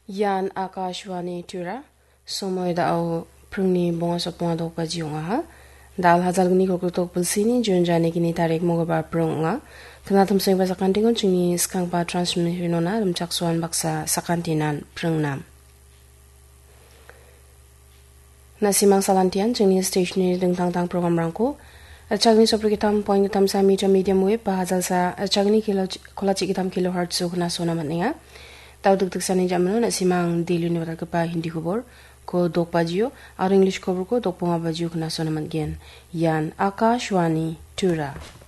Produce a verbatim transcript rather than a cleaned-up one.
Yan Akashwani Tura Somoy dao prungni bonga sopong adok pa jiong aha dal hazal gni kokutok pulsini jun jane kini tarik moga ba prung nga kena tum sing basa kantingon chingni skang pa transmission na rum chaksuan baksa sakantinan prung nam nasimang salantian chingni stationary dengtang tang program rangko achagni sopri kitam point kitam sa meter medium wave ba hazal sa achagni kilo kolachi kitam kilohertz so kena sona matninga tau duk duk sani jamno na simang daily news ka pa hindi khobor ko dok pajiyo ar english khobor ko dok ponga pajiyo khna sona matgen yan Akashwani Tura